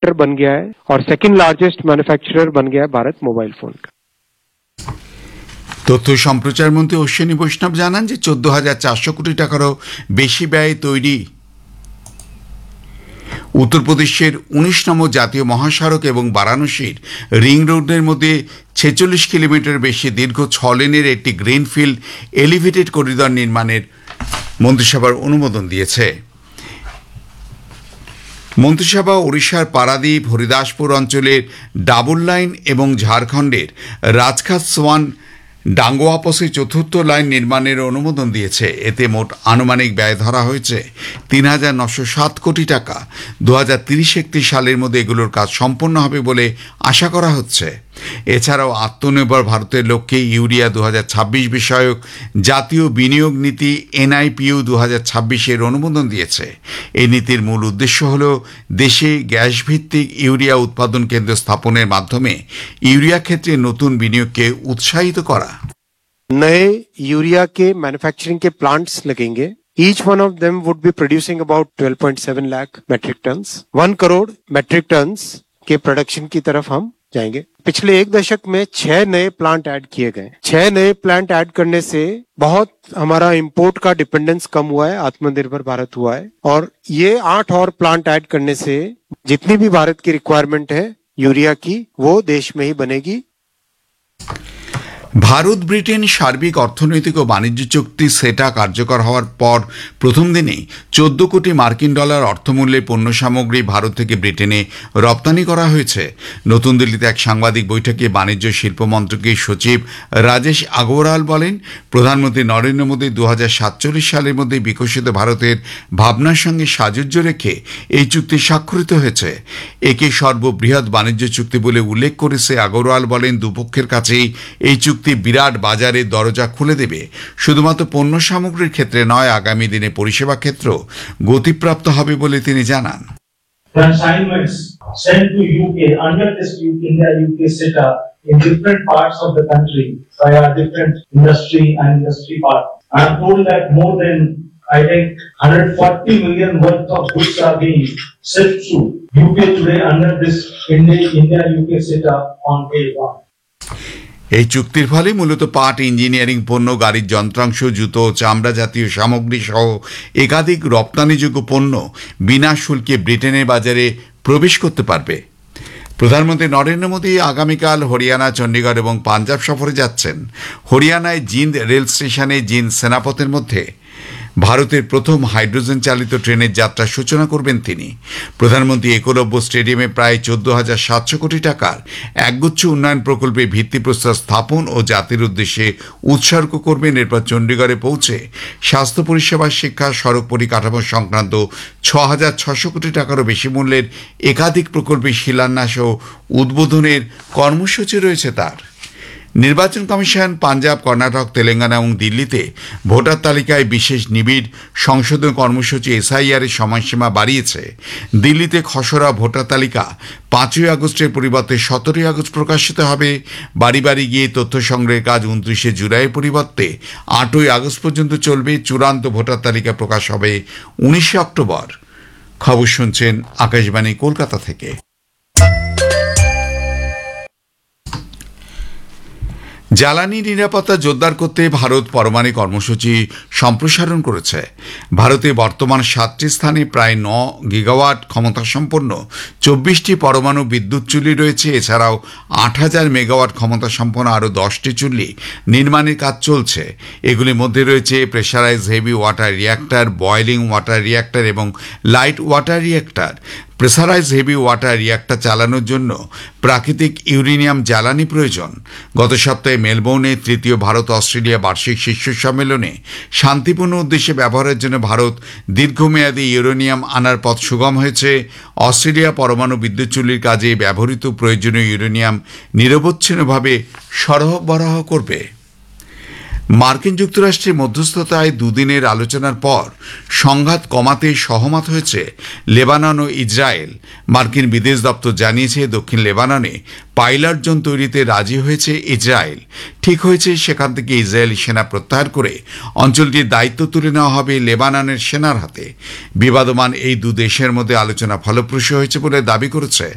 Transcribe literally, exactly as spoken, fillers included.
Manufacturer बन गया है और सेकंड लार्जेस्ट मैन्युफैक्चरर बन गया है भारत मोबाइल फोन का। তথ্য সম্প্রচার মন্ত্রী অশ্বিনী বৈষ্ণব জানান যে চোদ্দ হাজার চারশো কোটি টাকারও বেশি ব্যয়ে তৈরি উত্তরপ্রদেশের উনিশ নম্বর জাতীয় মহাসড়ক এবং বারাণসীর রিং রোডের মধ্যে ছেচল্লিশ কিলোমিটার বেশি দীর্ঘ ছ লেনের একটি গ্রিনফিল্ড এলিভেটেড করিডর নির্মাণের মন্ত্রিসভার অনুমোদন দিয়েছে। মন্ত্রিসভা ওড়িশার পারাদ্বীপ হরিদাসপুর অঞ্চলের ডাবল লাইন এবং ঝাড়খণ্ডের রাজখাত সোয়ান ডাঙ্গোয়াপসে চতুর্থ লাইন নির্মাণের অনুমোদন দিয়েছে। এতে মোট আনুমানিক ব্যয় ধরা হয়েছে তিন হাজার নশো সাত কোটি টাকা। দু হাজার তিরিশ একত্রিশ সালের মধ্যে এগুলোর কাজ সম্পন্ন হবে বলে আশা করা হচ্ছে। এছাড়াও আত্মনির্ভর ভারতের লক্ষ্যে ইউরিয়া দু হাজার ছাব্বিশ বিষয়ক জাতীয় বিনিয়োগ নীতি এনআইপিইউ দু হাজার ছাব্বিশের অনুমোদন দিয়েছে। এই নীতির মূল উদ্দেশ্য হল দেশে গ্যাস ভিত্তিক ইউরিয়া উৎপাদন কেন্দ্র স্থাপনের মাধ্যমে ইউরিয়া ক্ষেত্রে নতুন বিনিয়োগকে উৎসাহিত করা। नए यूरिया के मैन्युफैक्चरिंग के प्लांट्स लगेंगे। Each one of them would be producing about twelve point seven lakh metric tons. One crore metric tons के प्रोडक्शन की तरफ हम जाएंगे। पिछले एक दशक में छह नए प्लांट ऐड किए गए। छह नए प्लांट ऐड करने से बहुत हमारा इंपोर्ट का डिपेंडेंस कम हुआ है, आत्मनिर्भर भारत हुआ है। और ये आठ और प्लांट ऐड करने से जितनी भी भारत की रिक्वायरमेंट है यूरिया की वो देश में ही बनेगी। ভারত ব্রিটেন সার্বিক অর্থনৈতিক ও বাণিজ্য চুক্তি সেটা কার্যকর হওয়ার পর প্রথম দিনেই চোদ্দ কোটি মার্কিন ডলার অর্থমূল্যের পণ্য সামগ্রী ভারত থেকে ব্রিটেনে রপ্তানি করা হয়েছে। নতুন দিল্লিতে এক সাংবাদিক বৈঠকে বাণিজ্য শিল্প মন্ত্রকের সচিব রাজেশ আগরওয়াল বলেন, প্রধানমন্ত্রী নরেন্দ্র মোদী দু হাজার সাতচল্লিশ সালের মধ্যে বিকশিত ভারতের ভাবনার সঙ্গে সাযুজ্য রেখে এই চুক্তি স্বাক্ষরিত হয়েছে। একে সর্ববৃহৎ বাণিজ্য চুক্তি বলে উল্লেখ করেছে আগরওয়াল বলেন, দুপক্ষের কাছেই এই চুক্তি বিরাট বাজারের দরজা খুলে দেবে। শুধুমাত্র পণ্য সামগ্রীর ক্ষেত্রে নয়, আগামী দিনে পরিষেবা ক্ষেত্র গতিপ্রাপ্ত হবে বলে তিনি জানান। Consignments sent to U K under this India-U K CETA in different parts of the country by our different industry and industry partners. I am told that more than, I think, one hundred forty million worth of goods are being shipped to U K today under this India-U K CETA on day one. এই চুক্তির ফলে মূলত পাট, engineering পণ্য, গাড়ির যন্ত্রাংশ, জুতো, চামড়া জাতীয় সামগ্রী সহ একাধিক রপ্তানিযোগ্য পণ্য বিনা শুল্কে ব্রিটেনের বাজারে প্রবেশ করতে পারবে। প্রধানমন্ত্রী নরেন্দ্র মোদী আগামীকাল হরিয়ানা, চণ্ডীগড় এবং পাঞ্জাব সফরে যাচ্ছেন। হরিয়ানায় জিন্দ রেল স্টেশনে জিন্দ সেনাপথের মধ্যে ভারতের প্রথম হাইড্রোজেন চালিত ট্রেনের যাত্রার সূচনা করবেন তিনি। প্রধানমন্ত্রী একলব্য স্টেডিয়ামে প্রায় চোদ্দ হাজার সাতশো কোটি টাকার একগুচ্ছ উন্নয়ন প্রকল্পে ভিত্তিপ্রস্তর স্থাপন ও জাতির উদ্দেশ্যে উৎসর্গ করবেন। এরপর চণ্ডীগড়ে পৌঁছে স্বাস্থ্য পরিষেবা, শিক্ষা, সড়ক পরিকাঠামো সংক্রান্ত ছ হাজার ছশো কোটি টাকারও বেশি মূল্যের একাধিক প্রকল্পে শিলান্যাস ও উদ্বোধনের কর্মসূচি রয়েছে তার। নির্বাচন কমিশন পাঞ্জাব, কর্ণাটক, তেলেঙ্গানা এবং দিল্লিতে ভোটার তালিকায় বিশেষ নিবিড় সংশোধন কর্মসূচি এসআইআর এর সময়সীমা বাড়িয়েছে। দিল্লিতে খসড়া ভোটার তালিকা পাঁচই আগস্টের পরিবর্তে সতেরোই আগস্ট প্রকাশিত হবে। বাড়ি বাড়ি গিয়ে তথ্য সংগ্রহের কাজ উনত্রিশে জুলাইয়ের পরিবর্তে আটই আগস্ট পর্যন্ত চলবে। চূড়ান্ত ভোটার তালিকা প্রকাশ হবে উনিশে অক্টোবর। খবর শুনছেন আকাশবাণী কলকাতা থেকে। জ্বালানি নিরাপত্তা জোরদার করতে ভারত পরমাণু কর্মসূচি সম্প্রসারণ করেছে। ভারতে বর্তমান সাতটি স্থানে প্রায় ন গিগাওয়াট ক্ষমতাসম্পন্ন চব্বিশটি পরমাণু বিদ্যুৎ চুল্লি রয়েছে। এছাড়াও আট হাজার মেগাওয়াট ক্ষমতাসম্পন্ন আরও দশটি চুল্লি নির্মাণের কাজ চলছে। এগুলির মধ্যে রয়েছে pressurise heavy water reactor, boiling water reactor এবং light water reactor. Pressurise heavy water reactor চালানোর জন্য প্রাকৃতিক ইউরেনিয়াম জ্বালানি প্রয়োজন। গত সপ্তাহে মেলবোর্নে তৃতীয় ভারত অস্ট্রেলিয়া বার্ষিক শীর্ষ সম্মেলনে শান্তিপূর্ণ উদ্দেশ্যে ব্যবহারের জন্য ভারত দীর্ঘমেয়াদী ইউরেনিয়াম আনার পথ সুগম হয়েছে। অস্ট্রেলিয়া পরমাণু বিদ্যুৎ চুল্লির কাজে ব্যবহৃত প্রয়োজনীয় ইউরেনিয়াম নিরবচ্ছিন্নভাবে সরবরাহ করবে। মার্কিন যুক্তরাষ্ট্রের মধ্যস্থতায় দুদিনের আলোচনার পর সংঘাত কমাতে সহমত হয়েছে লেবানন ও ইসরায়েল। মার্কিন বিদেশ দপ্তর জানিয়েছে, দক্ষিণ লেবাননে পাইলট জোন তৈরিতে রাজি হয়েছে ইসরায়েল। ঠিক হয়েছে সেখান থেকে ইসরায়েলি সেনা প্রত্যাহার করে অঞ্চলটির দায়িত্ব তুলে নেওয়া হবে লেবাননের সেনার হাতে। বিবাদমান এই দু দেশের মধ্যে আলোচনা ফলপ্রসূ হয়েছে বলে দাবি করেছে